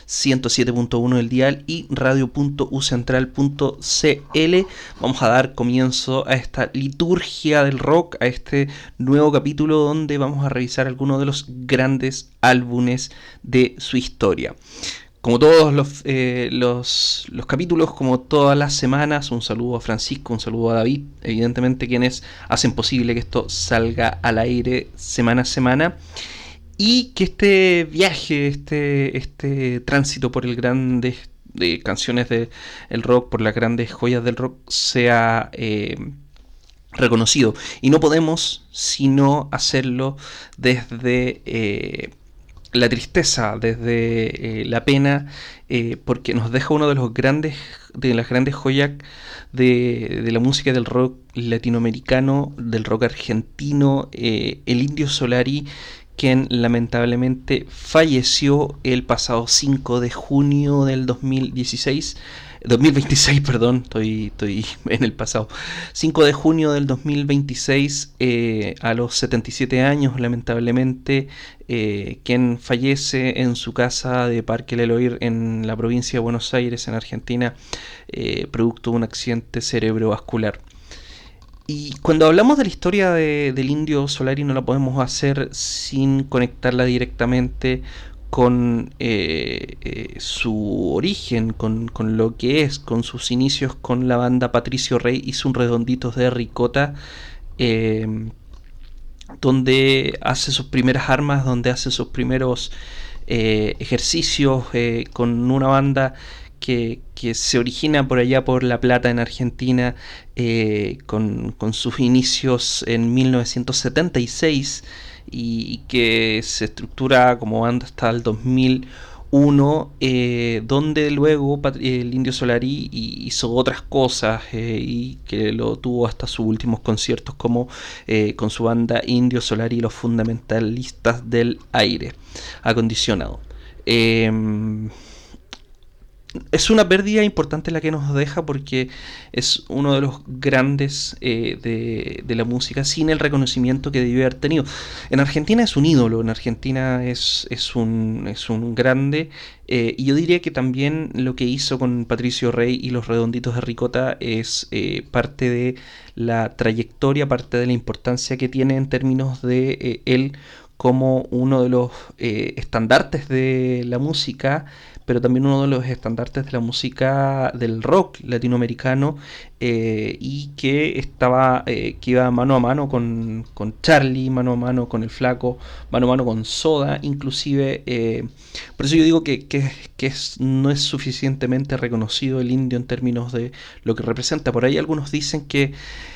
107.1 del dial y radio.ucentral.cl. Vamos a dar comienzo a esta liturgia del rock, a este nuevo capítulo donde vamos a revisar algunos de los grandes álbumes de su historia. Como todos los capítulos, como todas las semanas, un saludo a Francisco, un saludo a David, evidentemente quienes hacen posible que esto salga al aire semana a semana. Y que este viaje, este tránsito por el grandes de canciones del rock, por las grandes joyas del rock, sea reconocido. Y no podemos sino hacerlo desde la tristeza, desde la pena, porque nos deja uno de las grandes joyas de la música del rock latinoamericano, del rock argentino, el Indio Solari, quien lamentablemente falleció el pasado 5 de junio del 2026, perdón, estoy en el pasado. 5 de junio del 2026, a los 77 años, lamentablemente, quien fallece en su casa de Parque Leloir, en la provincia de Buenos Aires, en Argentina, producto de un accidente cerebrovascular. Y cuando hablamos de la historia del Indio Solari no la podemos hacer sin conectarla directamente con su origen, con lo que es, con sus inicios con la banda Patricio Rey y sus Redonditos de Ricota, donde hace sus primeras armas, donde hace sus primeros ejercicios con una banda que se origina por allá por La Plata, en Argentina, con sus inicios en 1976 y que se estructura como banda hasta el 2001, donde luego el Indio Solari hizo otras cosas y que lo tuvo hasta sus últimos conciertos, como con su banda Indio Solari y los Fundamentalistas del Aire Acondicionado. Es una pérdida importante la que nos deja, porque es uno de los grandes de la música, sin el reconocimiento que debió haber tenido. En Argentina es un ídolo, en Argentina es un grande, y yo diría que también lo que hizo con Patricio Rey y los Redonditos de Ricota es parte de la trayectoria, parte de la importancia que tiene en términos de él como uno de los estandartes de la música, pero también uno de los estandartes de la música del rock latinoamericano, y que iba mano a mano con Charly, mano a mano con el Flaco, mano a mano con Soda, inclusive. Por eso yo digo que no es suficientemente reconocido el Indio en términos de lo que representa. Por ahí algunos dicen que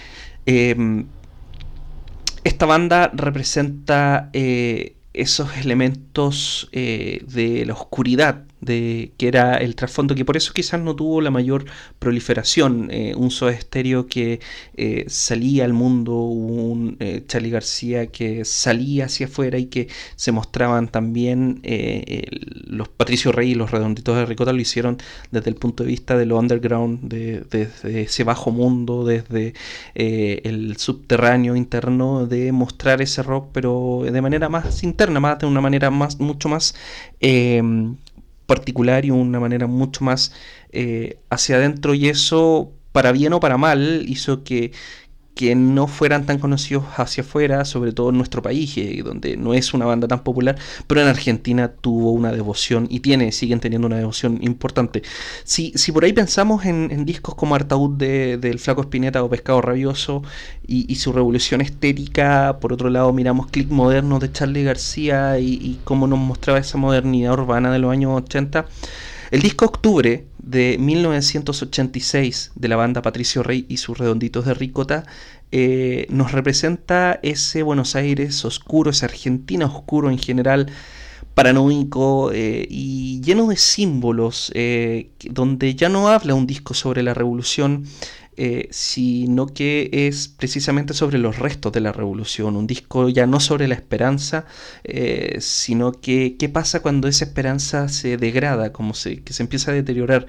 esta banda representa esos elementos de la oscuridad, que era el trasfondo, que por eso quizás no tuvo la mayor proliferación. Un Soda Stereo que salía al mundo, un Charly García que salía hacia afuera, y que se mostraban también los Patricio Rey y los Redonditos de Ricota lo hicieron desde el punto de vista de lo underground, desde ese bajo mundo, desde el subterráneo interno, de mostrar ese rock, pero de manera más interna, de una manera mucho más particular, y una manera mucho más hacia adentro, y eso, para bien o para mal, hizo que no fueran tan conocidos hacia afuera, sobre todo en nuestro país, donde no es una banda tan popular, pero en Argentina tuvo una devoción, y siguen teniendo una devoción importante. Si por ahí pensamos en discos como Artaud del Flaco Spinetta o Pescado Rabioso y su revolución estética, por otro lado miramos Click Moderno de Charly García y cómo nos mostraba esa modernidad urbana de los años 80. El disco Octubre de 1986 de la banda Patricio Rey y sus Redonditos de Ricota nos representa ese Buenos Aires oscuro, esa Argentina oscuro en general, paranoico y lleno de símbolos, donde ya no habla un disco sobre la revolución, sino que es precisamente sobre los restos de la revolución, un disco ya no sobre la esperanza, sino que qué pasa cuando esa esperanza se degrada, que se empieza a deteriorar,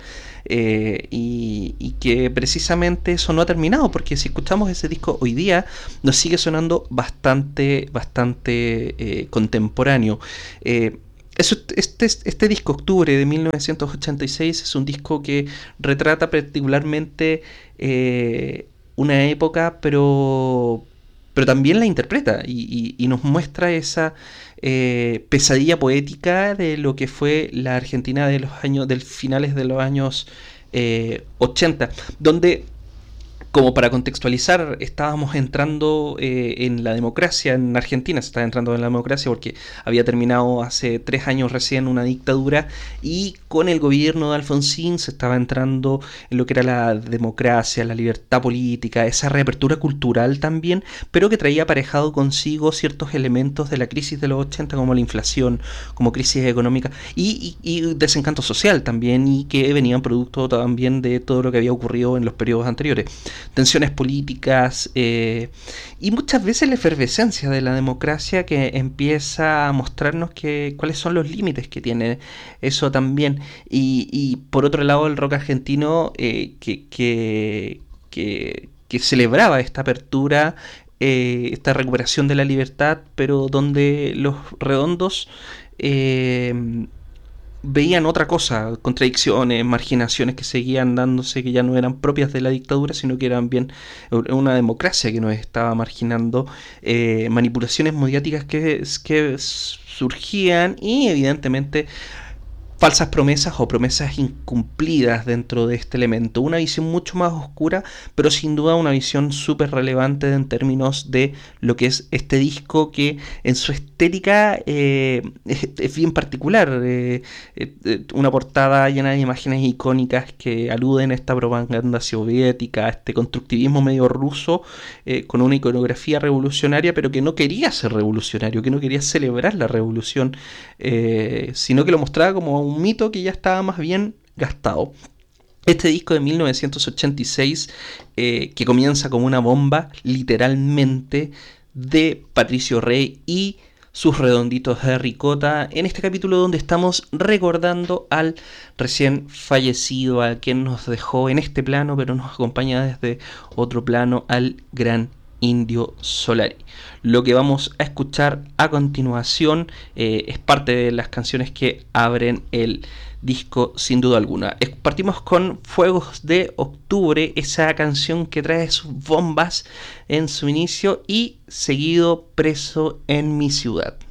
y que precisamente eso no ha terminado, porque si escuchamos ese disco hoy día nos sigue sonando bastante contemporáneo. Este disco Octubre de 1986 es un disco que retrata particularmente una época, pero también la interpreta y nos muestra esa pesadilla poética de lo que fue la Argentina de los años, del finales de los años 80, donde, como para contextualizar, estábamos entrando en la democracia en Argentina. Se estaba entrando en la democracia porque había terminado hace 3 años recién una dictadura, y con el gobierno de Alfonsín se estaba entrando en lo que era la democracia, la libertad política, esa reapertura cultural también, pero que traía aparejado consigo ciertos elementos de la crisis de los 80, como la inflación, como crisis económica y desencanto social también, y que venían producto también de todo lo que había ocurrido en los periodos anteriores, tensiones políticas y muchas veces la efervescencia de la democracia, que empieza a mostrarnos cuáles son los límites que tiene eso también. Y por otro lado, el rock argentino que celebraba esta apertura, esta recuperación de la libertad, pero donde los redondos veían otra cosa, contradicciones, marginaciones que seguían dándose, que ya no eran propias de la dictadura, sino que eran bien una democracia que nos estaba marginando, manipulaciones mediáticas que surgían, y evidentemente falsas promesas o promesas incumplidas dentro de este elemento. Una visión mucho más oscura, pero sin duda una visión súper relevante en términos de lo que es este disco, que en su estética es bien particular. Una portada llena de imágenes icónicas que aluden a esta propaganda soviética, a este constructivismo medio ruso, con una iconografía revolucionaria, pero que no quería ser revolucionario, que no quería celebrar la revolución, sino que lo mostraba como un mito que ya estaba más bien gastado. Este disco de 1986, que comienza como una bomba, literalmente, de Patricio Rey y sus redonditos de ricota, en este capítulo donde estamos recordando al recién fallecido, a quien nos dejó en este plano, pero nos acompaña desde otro plano, al gran Indio Solari. Lo que vamos a escuchar a continuación es parte de las canciones que abren el disco, sin duda alguna. Partimos con Fuegos de Octubre, esa canción que trae sus bombas en su inicio, y seguido Preso en mi ciudad.